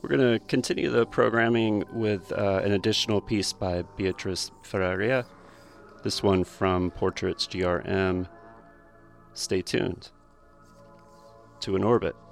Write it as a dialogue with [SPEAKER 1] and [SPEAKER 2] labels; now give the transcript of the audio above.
[SPEAKER 1] We're going to continue the programming with an additional piece by Beatriz Ferreira, this one from Portraits GRM. Stay tuned to An Orbit.